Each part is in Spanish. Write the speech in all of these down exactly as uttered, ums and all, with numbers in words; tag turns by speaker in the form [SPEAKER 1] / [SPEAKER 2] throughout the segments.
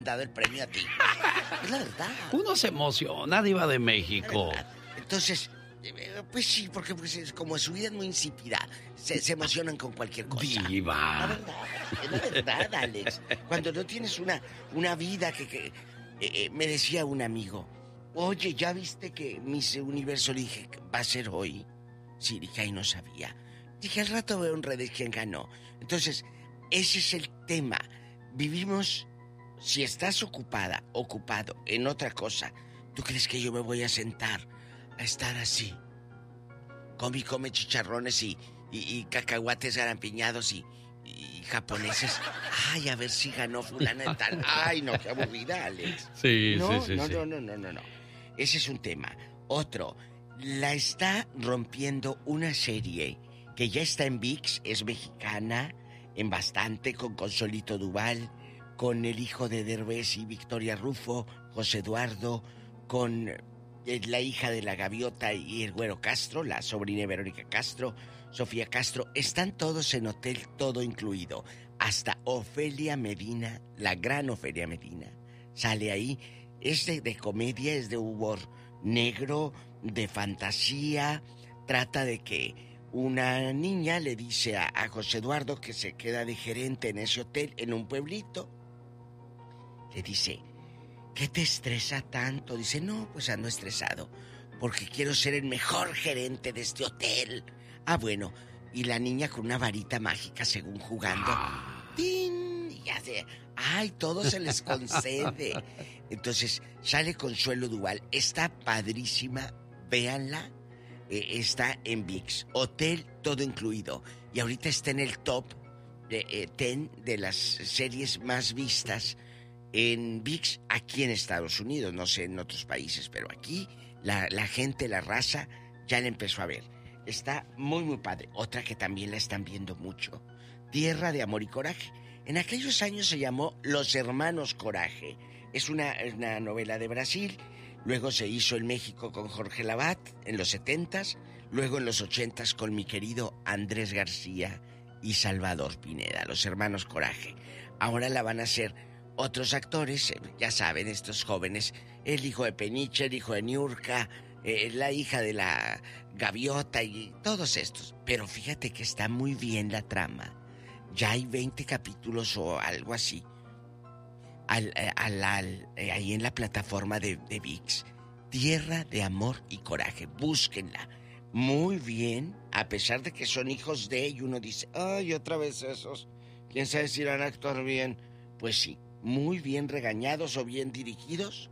[SPEAKER 1] dado el premio a ti. Es la verdad.
[SPEAKER 2] Uno se emociona, Diva de México.
[SPEAKER 1] Entonces, pues sí, porque pues, es como su vida es muy insípida, se, se emocionan con cualquier cosa.
[SPEAKER 2] Diva.
[SPEAKER 1] La verdad, es la verdad, Alex. Cuando no tienes una, una vida que... que eh, eh, me decía un amigo, oye, ¿ya viste que Miss Universo? Le dije, ¿va a ser hoy? Sí, dije, ay, no sabía. Dije, al rato veo en redes quién ganó. Entonces, ese es el tema. Vivimos... Si estás ocupada, ocupado en otra cosa, ¿tú crees que yo me voy a sentar a estar así? Come y come chicharrones y, y, y cacahuates garampiñados y, y japoneses. Ay, a ver si ganó fulana de tal. Ay, no, qué aburrida, Alex.
[SPEAKER 2] Sí,
[SPEAKER 1] no,
[SPEAKER 2] sí, sí.
[SPEAKER 1] No,
[SPEAKER 2] sí.
[SPEAKER 1] no, no, no, no, no. Ese es un tema. Otro, la está rompiendo una serie que ya está en ViX, es mexicana, en bastante, con Consolito Duval, con el hijo de Derbez y Victoria Rufo, José Eduardo, con la hija de la Gaviota y el Güero Castro, la sobrina de Verónica Castro, Sofía Castro. Están todos en hotel, todo incluido. Hasta Ofelia Medina, la gran Ofelia Medina, sale ahí. Es de, de comedia, es de humor negro, de fantasía. Trata de que una niña le dice a, a José Eduardo que se queda de gerente en ese hotel, en un pueblito. Le dice, ¿qué te estresa tanto? Dice, no, pues ando estresado porque quiero ser el mejor gerente de este hotel. Ah, bueno, y la niña con una varita mágica según jugando.
[SPEAKER 2] Ah.
[SPEAKER 1] ¡Tin! Y hace, ¡ay, todo se les concede! Entonces, sale Consuelo Duval. Está padrísima, véanla. Eh, está en ViX. Hotel, todo incluido. Y ahorita está en el top de, eh, diez de las series más vistas en ViX aquí en Estados Unidos, no sé en otros países, pero aquí la, la gente, la raza, ya la empezó a ver. Está muy, muy padre. Otra que también la están viendo mucho, Tierra de Amor y Coraje. En aquellos años se llamó Los Hermanos Coraje. Es una, una novela de Brasil. Luego se hizo en México con Jorge Lavat en los setentas. Luego en los ochentas con mi querido Andrés García y Salvador Pineda. Los Hermanos Coraje. Ahora la van a hacer otros actores, ya saben, estos jóvenes, el hijo de Peniche, el hijo de Niurka, eh, la hija de la Gaviota y todos estos. Pero fíjate que está muy bien la trama. Ya hay veinte capítulos o algo así. Al, al, al, eh, ahí en la plataforma de, de ViX. Tierra de Amor y Coraje. Búsquenla. Muy bien, a pesar de que son hijos de... Y uno dice, ay, otra vez esos. ¿Quién sabe si irán a actuar bien? Pues sí. Muy bien regañados o bien dirigidos.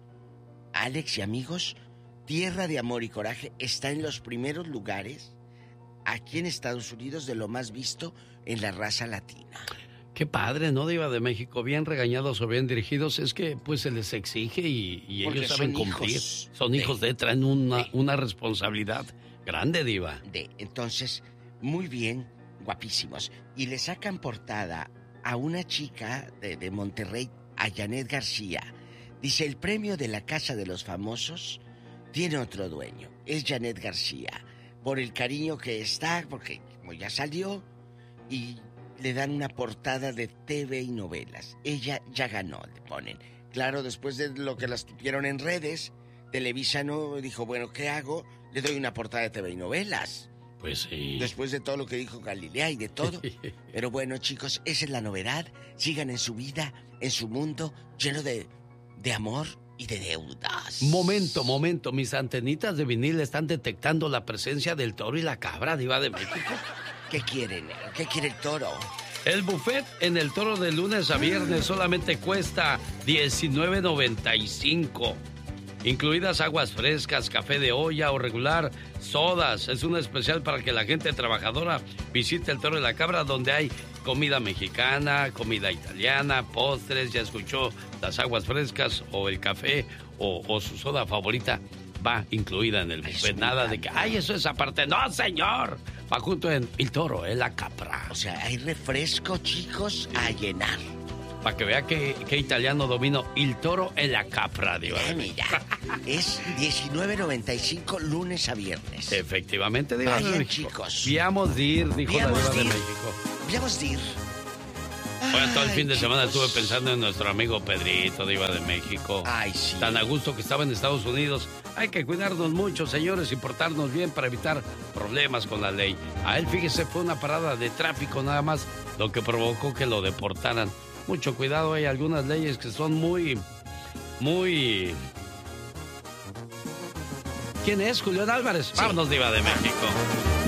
[SPEAKER 1] Alex y amigos, Tierra de Amor y Coraje está en los primeros lugares aquí en Estados Unidos de lo más visto en la raza latina.
[SPEAKER 2] Qué padre, ¿no, Diva de México? Bien regañados o bien dirigidos, es que pues se les exige y, y ellos saben cumplir.
[SPEAKER 1] Hijos
[SPEAKER 2] son hijos de, de traen una, de, una responsabilidad grande, Diva.
[SPEAKER 1] De, entonces, muy bien, guapísimos. Y le sacan portada a una chica de, de Monterrey, a Janet García. Dice, el premio de la Casa de los Famosos tiene otro dueño. Es Janet García. Por el cariño que está, porque como ya salió, y le dan una portada de T V y novelas. Ella ya ganó, le ponen. Claro, después de lo que las tuvieron en redes, Televisa no dijo, bueno, ¿qué hago? Le doy una portada de T V y novelas.
[SPEAKER 2] Pues sí.
[SPEAKER 1] Después de todo lo que dijo Galilea y de todo. Pero bueno, chicos, esa es la novedad. Sigan en su vida, en su mundo, lleno de, de amor y de deudas.
[SPEAKER 2] Momento, momento. Mis antenitas de vinil están detectando la presencia del toro y la cabra, Diva de México.
[SPEAKER 1] ¿Qué quieren? ¿Qué quiere el toro?
[SPEAKER 2] El buffet en el Toro de lunes a viernes solamente cuesta diecinueve noventa y cinco. Incluidas aguas frescas, café de olla o regular, sodas. Es un especial para que la gente trabajadora visite el Toro de la Cabra, donde hay comida mexicana, comida italiana, postres. Ya escuchó, las aguas frescas o el café o, o su soda favorita va incluida en el buffet. Nada de que, ay, eso es aparte. ¡No, señor! Va junto en el Toro, en la Capra.
[SPEAKER 1] O sea, hay refresco, chicos, a llenar.
[SPEAKER 2] Para que vea que, que italiano domino el Toro en la Capra, Diva.
[SPEAKER 1] Eh, mira, es diecinueve noventa y cinco lunes a viernes.
[SPEAKER 2] Efectivamente, Diva.
[SPEAKER 1] Vayan, chicos.
[SPEAKER 2] Viamos de ir, dijo la Diva de México.
[SPEAKER 1] Viamos de ir.
[SPEAKER 2] Bueno, todo el fin de
[SPEAKER 1] chicos.
[SPEAKER 2] semana estuve pensando en nuestro amigo Pedrito, Diva de México.
[SPEAKER 1] Ay, sí.
[SPEAKER 2] Tan a gusto que estaba en Estados Unidos. Hay que cuidarnos mucho, señores, y portarnos bien para evitar problemas con la ley. A él, fíjese, fue una parada de tráfico nada más lo que provocó que lo deportaran. Mucho cuidado, hay algunas leyes que son muy, muy... ¿Quién es? Julián Álvarez.
[SPEAKER 1] Sí.
[SPEAKER 2] Vámonos, Diva de México.